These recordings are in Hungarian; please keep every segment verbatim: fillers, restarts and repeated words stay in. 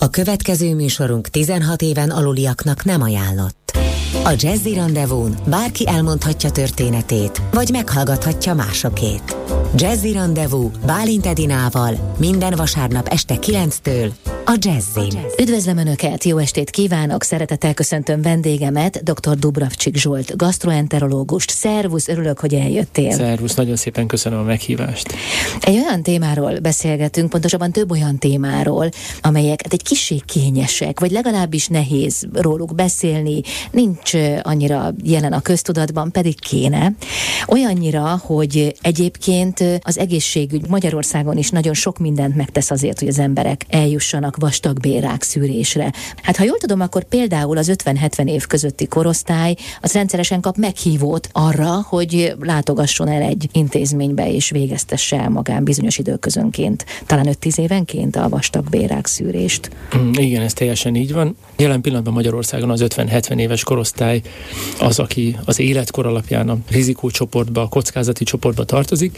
A következő műsorunk tizenhat éven aluliaknak nem ajánlott. A Jazzy Rendezvún bárki elmondhatja történetét, vagy meghallgathatja másokét. Jazzy Rendezvú Bálint Edinával minden vasárnap este kilenctől a Jazzin. Üdvözlöm Önöket, jó estét kívánok, szeretettel köszöntöm vendégemet, dr. Dubravcsik Zsolt, gasztroenterológust. Szervusz, örülök, hogy eljöttél. Szervusz, nagyon szépen köszönöm a meghívást. Egy olyan témáról beszélgetünk, pontosabban több olyan témáról, amelyek egy kissé kényesek, vagy legalábbis nehéz róluk beszélni, nincs annyira jelen a köztudatban, pedig kéne. Olyannyira, hogy egyébként az egészségügy Magyarországon is nagyon sok mindent megtesz azért, hogy az emberek eljussanak vastagbélrák szűrésre. Hát ha jól tudom, akkor például az ötven-hetven év közötti korosztály az rendszeresen kap meghívót arra, hogy látogasson el egy intézménybe és végeztesse el magán bizonyos időközönként, talán öt-tíz évenként a vastagbélrák szűrést. Mm, igen, ez teljesen így van. Jelen pillanatban Magyarországon az ötven-hetven éves korosztály az, aki az életkor alapján a rizikócsoportba, a kockázati csoportba tartozik,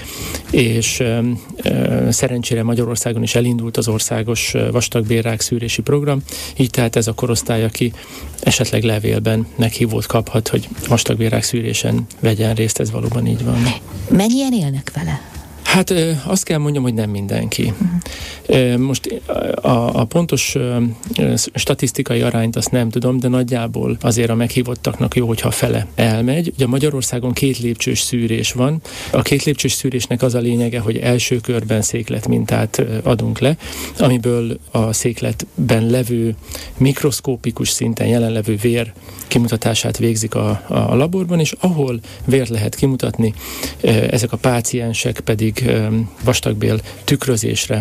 és ö, ö, szerencsére Magyarországon is elindult az országos vastagbélrák szűrési program, így tehát ez a korosztály, aki esetleg levélben meghívót kaphat, hogy vastagbélrák szűrésen vegyen részt, ez valóban így van. Mennyien élnek vele? Hát azt kell mondjam, hogy nem mindenki. Uh-huh. Most a, a pontos statisztikai arányt azt nem tudom, de nagyjából azért a meghívottaknak jó, hogyha fele elmegy. Ugye Magyarországon két lépcsős szűrés van. A két lépcsős szűrésnek az a lényege, hogy első körben székletmintát adunk le, amiből a székletben levő mikroszkópikus szinten jelenlevő vér kimutatását végzik a, a laborban, és ahol vért lehet kimutatni, ezek a páciensek pedig vastagbél tükrözésre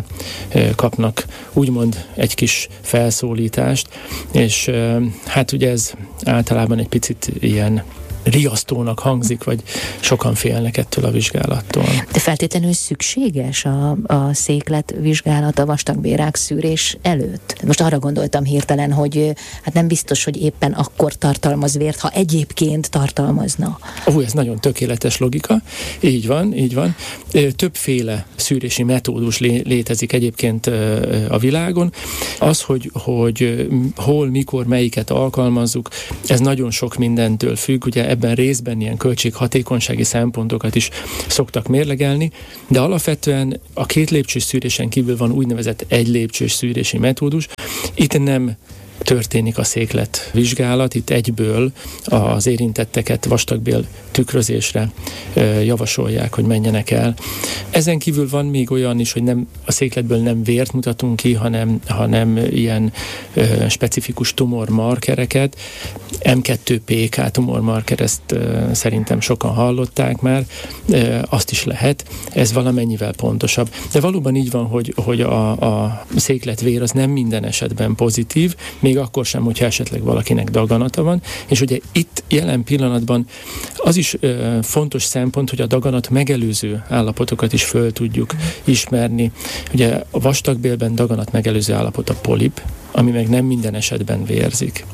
kapnak úgymond egy kis felszólítást, és hát ugye ez általában egy picit ilyen riasztónak hangzik, vagy sokan félnek ettől a vizsgálattól. De feltétlenül szükséges a, a székletvizsgálat a vastagbélrák szűrés előtt? Most arra gondoltam hirtelen, hogy hát nem biztos, hogy éppen akkor tartalmaz vért, ha egyébként tartalmazna. Ó, ez nagyon tökéletes logika. Így van, így van. Többféle szűrési metódus lé- létezik egyébként a világon. Az, hogy, hogy hol, mikor, melyiket alkalmazzuk, ez nagyon sok mindentől függ. Ugye ebben részben ilyen költséghatékonysági szempontokat is szoktak mérlegelni, de alapvetően a két lépcsős szűrésen kívül van úgynevezett egy lépcsős szűrési metódus. Itt nem történik a székletvizsgálat, itt egyből az érintetteket vastagbél tükrözésre javasolják, hogy menjenek el. Ezen kívül van még olyan is, hogy nem, a székletből nem vért mutatunk ki, hanem, hanem ilyen ö, specifikus tumormarkereket. em kettő pé ká tumormarker, ezt ö, szerintem sokan hallották már, ö, azt is lehet, ez valamennyivel pontosabb. De valóban így van, hogy, hogy a, a székletvér az nem minden esetben pozitív, még akkor sem, hogyha esetleg valakinek daganata van, és ugye itt jelen pillanatban az is ö, fontos szempont, hogy a daganat megelőző állapotokat is föl tudjuk ismerni. Ugye a vastagbélben daganat megelőző állapot a polip, ami meg nem minden esetben vérzik.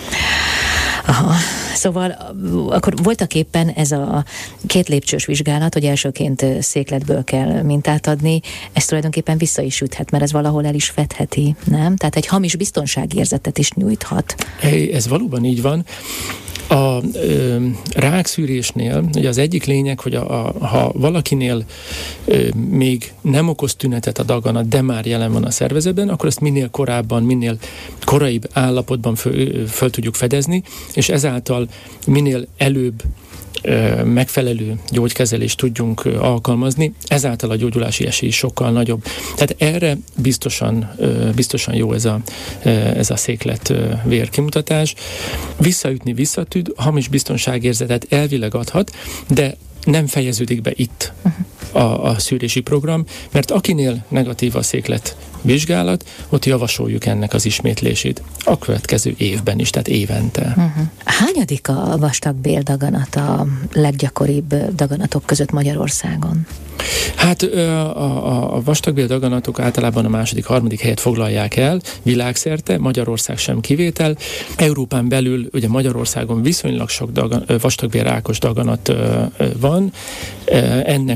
Aha. Szóval akkor voltak éppen ez a két lépcsős vizsgálat, hogy elsőként székletből kell mintát adni, ez tulajdonképpen vissza is üthet, mert ez valahol el is fedheti, nem? Tehát egy hamis biztonságérzetet is nyújthat. Ez valóban így van. A ö, rákszűrésnél ugye az egyik lényeg, hogy a, a, ha valakinél ö, még nem okoz tünetet a daganat, de már jelen van a szervezetben, akkor ezt minél korábban, minél koraibb állapotban föl, föl tudjuk fedezni, és ezáltal minél előbb ö, megfelelő gyógykezelést tudjunk ö, alkalmazni, ezáltal a gyógyulási esély sokkal nagyobb. Tehát erre biztosan, ö, biztosan jó ez a, ö, ez a széklet ö, vérkimutatás. Visszaütni visszatud, hamis biztonságérzetet elvileg adhat, de nem fejeződik be itt a, a szűrési program, mert akinél negatív a széklet vizsgálat, ott javasoljuk ennek az ismétlését a következő évben is, tehát évente. Uh-huh. Hányadik a vastagbél daganat a leggyakoribb daganatok között Magyarországon? Hát a, a, a vastagbél daganatok általában a második, harmadik helyet foglalják el világszerte, Magyarország sem kivétel. Európán belül ugye Magyarországon viszonylag sok dagan, vastagbél rákos daganat van. Ennek több oka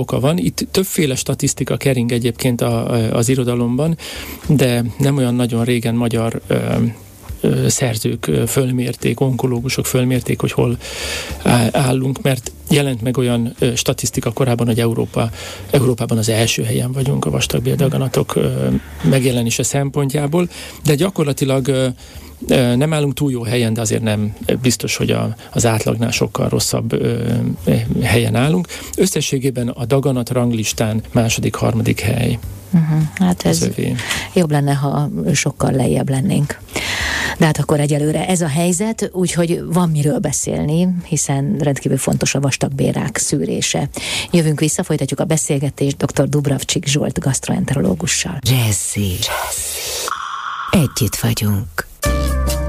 oka van. Itt többféle statisztika kering egyébként a, a, az irodalomban, de nem olyan nagyon régen magyar ö, ö, szerzők fölmérték, onkológusok fölmérték, hogy hol állunk, mert jelent meg olyan ö, statisztika korábban, hogy Európa, Európában az első helyen vagyunk a vastagbéldaganatok ö, megjelenése szempontjából, de gyakorlatilag ö, nem állunk túl jó helyen, de azért nem biztos, hogy a, az átlagnál sokkal rosszabb ö, helyen állunk. Összességében a daganat ranglistán második, harmadik hely. Uh-huh. Hát ez övé. Jobb lenne, ha sokkal lejjebb lennénk. De hát akkor egyelőre ez a helyzet, úgyhogy van miről beszélni, hiszen rendkívül fontos a vastagbélrák szűrése. Jövünk vissza, folytatjuk a beszélgetést dr. Dubravcsik Zsolt gasztroenterológussal. Jazzy. Jazzy. Együtt vagyunk.